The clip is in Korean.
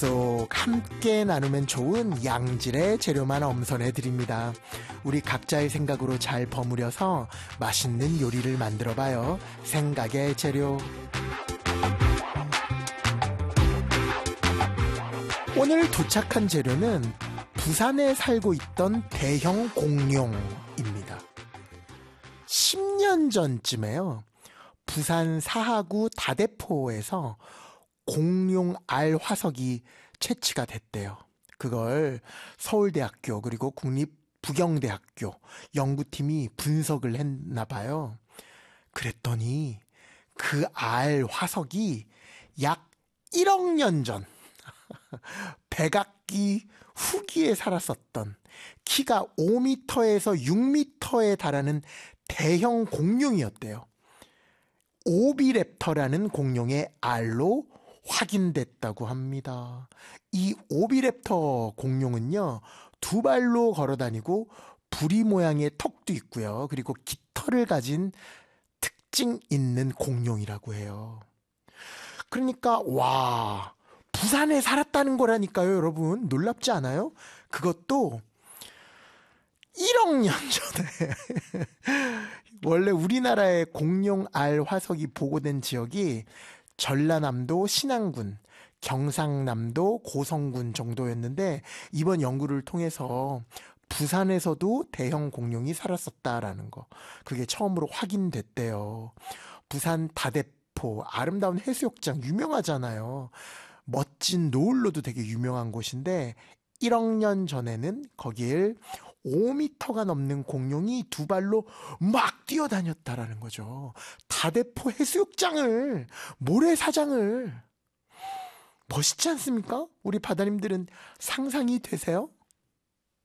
또 함께 나누면 좋은 양질의 재료만 엄선해 드립니다. 우리 각자의 생각으로 잘 버무려서 맛있는 요리를 만들어 봐요. 생각의 재료. 오늘 도착한 재료는 부산에 살고 있던 대형 공룡입니다. 10년 전쯤에요. 부산 사하구 다대포에서 공룡 알 화석이 채취가 됐대요. 그걸 서울대학교 그리고 국립부경대학교 연구팀이 분석을 했나 봐요. 그랬더니 그 알 화석이 약 1억 년 전 백악기 후기에 살았었던 키가 5m에서 6m에 달하는 대형 공룡이었대요. 오비랩터라는 공룡의 알로 확인됐다고 합니다. 이 오비랩터 공룡은요, 두 발로 걸어다니고 부리 모양의 턱도 있고요. 그리고 깃털을 가진 특징 있는 공룡이라고 해요. 그러니까 와, 부산에 살았다는 거라니까요, 여러분. 놀랍지 않아요? 그것도 1억 년 전에. 원래 우리나라의 공룡 알 화석이 보고된 지역이 전라남도 신안군, 경상남도 고성군 정도였는데 이번 연구를 통해서 부산에서도 대형 공룡이 살았었다라는 거, 그게 처음으로 확인됐대요. 부산 다대포 아름다운 해수욕장 유명하잖아요. 멋진 노을로도 되게 유명한 곳인데 1억 년 전에는 거길 5m가 넘는 공룡이 두 발로 막 뛰어다녔다라는 거죠. 다대포 해수욕장을, 모래사장을. 멋있지 않습니까? 우리 바다님들은 상상이 되세요?